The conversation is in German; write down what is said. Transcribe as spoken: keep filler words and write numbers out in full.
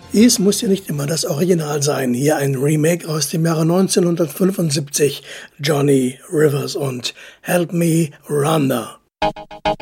Es muss ja nicht immer das Original sein. Hier ein Remake aus dem Jahre neunzehnhundertfünfundsiebzig. Johnny Rivers und Help Me Rhonda.